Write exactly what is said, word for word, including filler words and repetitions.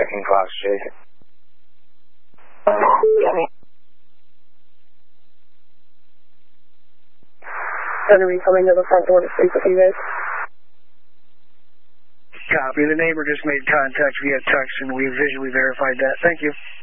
Checking Class J. Going to be coming to the front door to speak with you guys. Copy. The neighbor just made contact via text, and we visually verified that. Thank you.